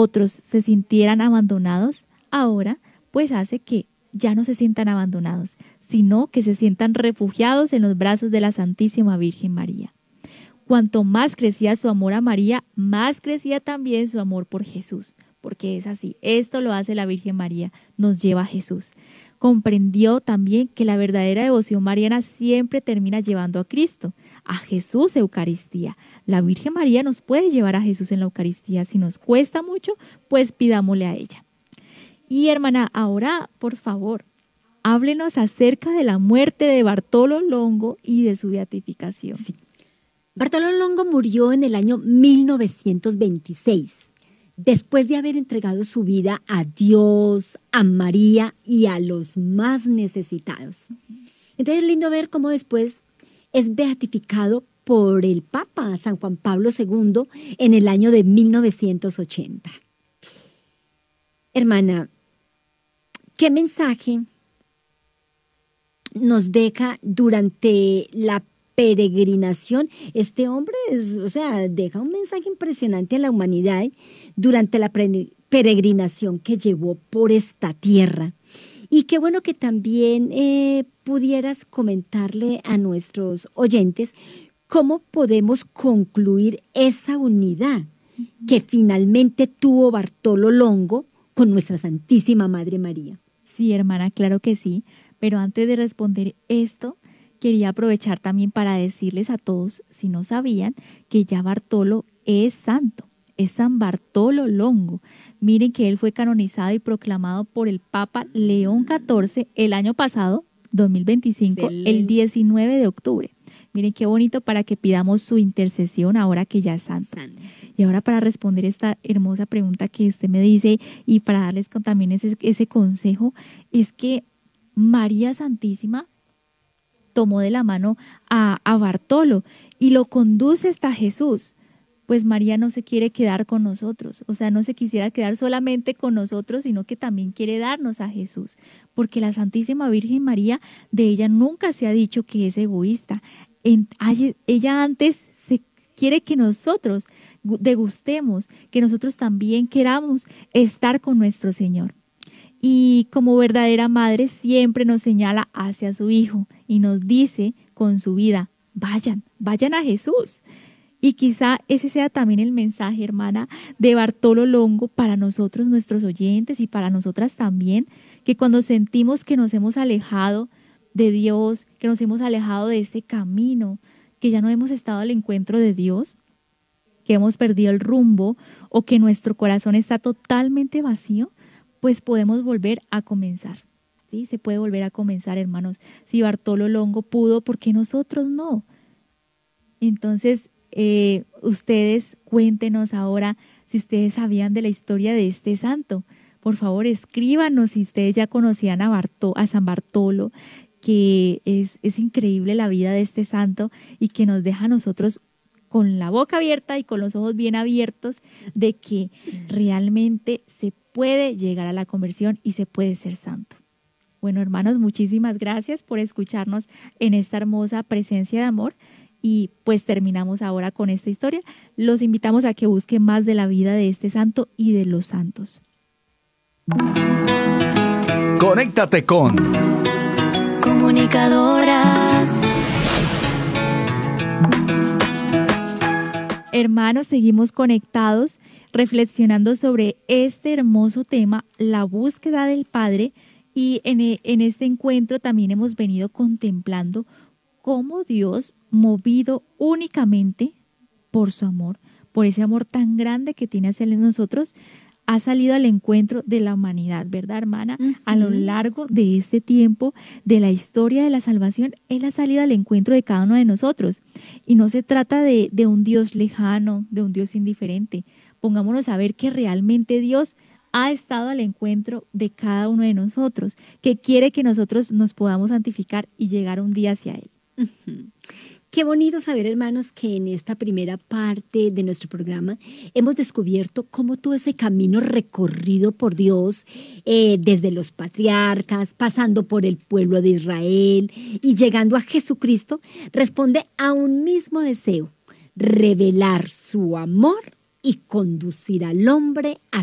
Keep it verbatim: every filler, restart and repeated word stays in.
otros se sintieran abandonados, ahora pues hace que ya no se sientan abandonados, sino que se sientan refugiados en los brazos de la Santísima Virgen María. Cuanto más crecía su amor a María, más crecía también su amor por Jesús, porque es así, esto lo hace la Virgen María, nos lleva a Jesús. Comprendió también que la verdadera devoción mariana siempre termina llevando a Cristo, a Jesús Eucaristía. La Virgen María nos puede llevar a Jesús en la Eucaristía. Si nos cuesta mucho, pues pidámosle a ella. Y hermana, ahora, por favor, háblenos acerca de la muerte de Bartolo Longo y de su beatificación. Sí. Bartolo Longo murió en el año mil novecientos veintiséis, después de haber entregado su vida a Dios, a María y a los más necesitados. Entonces es lindo ver cómo después es beatificado por el Papa San Juan Pablo segundo en el año de mil novecientos ochenta. Hermana, ¿qué mensaje nos deja durante la peregrinación? Este hombre, es, o sea, deja un mensaje impresionante a la humanidad durante la pre- peregrinación que llevó por esta tierra. Y qué bueno que también eh, pudieras comentarle a nuestros oyentes cómo podemos concluir esa unidad que finalmente tuvo Bartolo Longo con nuestra Santísima Madre María. Sí, hermana, claro que sí. Pero antes de responder esto, quería aprovechar también para decirles a todos, si no sabían, que ya Bartolo es santo, es San Bartolo Longo. Miren que él fue canonizado y proclamado por el Papa León catorce el año pasado, dos mil veinticinco, excelente, el diecinueve de octubre. Miren qué bonito para que pidamos su intercesión ahora que ya es santo. santo. Y ahora para responder esta hermosa pregunta que usted me dice y para darles con también ese, ese consejo, es que María Santísima tomó de la mano a, a Bartolo y lo conduce hasta Jesús. Pues María no se quiere quedar con nosotros, o sea, no se quisiera quedar solamente con nosotros, sino que también quiere darnos a Jesús, porque la Santísima Virgen María, de ella nunca se ha dicho que es egoísta. En, ella antes se quiere que nosotros degustemos, que nosotros también queramos estar con nuestro Señor. Y como verdadera madre siempre nos señala hacia su Hijo y nos dice con su vida, vayan, vayan a Jesús. Y quizá ese sea también el mensaje, hermana, de Bartolo Longo para nosotros, nuestros oyentes, y para nosotras también, que cuando sentimos que nos hemos alejado de Dios, que nos hemos alejado de ese camino, que ya no hemos estado al encuentro de Dios, que hemos perdido el rumbo o que nuestro corazón está totalmente vacío, pues podemos volver a comenzar. ¿Sí? Se puede volver a comenzar, hermanos. Si Bartolo Longo pudo, ¿por qué nosotros no? Entonces, Eh, ustedes cuéntenos ahora si ustedes sabían de la historia de este santo. Por favor, escríbanos si ustedes ya conocían a, Barto, a San Bartolo, que es, es increíble la vida de este santo y que nos deja a nosotros con la boca abierta y con los ojos bien abiertos de que realmente se puede llegar a la conversión y se puede ser santo. Bueno, hermanos, muchísimas gracias por escucharnos en esta hermosa presencia de amor. Y pues terminamos ahora con esta historia. Los invitamos a que busquen más de la vida de este santo y de los santos. Conéctate con Comunicadoras. Hermanos, seguimos conectados, reflexionando sobre este hermoso tema, la búsqueda del Padre. Y en, en este encuentro también hemos venido contemplando cómo Dios, movido únicamente por su amor, por ese amor tan grande que tiene hacia nosotros, ha salido al encuentro de la humanidad, ¿verdad, hermana? Uh-huh. A lo largo de este tiempo, de la historia de la salvación, Él ha salido al encuentro de cada uno de nosotros. Y no se trata de, de un Dios lejano, de un Dios indiferente. Pongámonos a ver que realmente Dios ha estado al encuentro de cada uno de nosotros, que quiere que nosotros nos podamos santificar y llegar un día hacia Él. Uh-huh. Qué bonito saber, hermanos, que en esta primera parte de nuestro programa hemos descubierto cómo todo ese camino recorrido por Dios, eh, desde los patriarcas, pasando por el pueblo de Israel y llegando a Jesucristo, responde a un mismo deseo: revelar su amor y conducir al hombre a